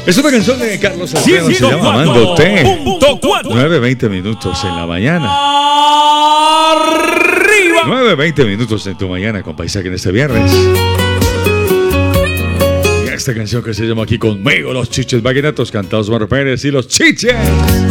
Es una canción de Carlos Salcedo, se llama Amándote. 9:20 minutos en la mañana. Arriba. 9:20 minutos en tu mañana con Paisaje en este viernes. Y esta canción que se llama Aquí Conmigo, Los Chiches Vallenatos, cantados por Pérez y Los Chiches.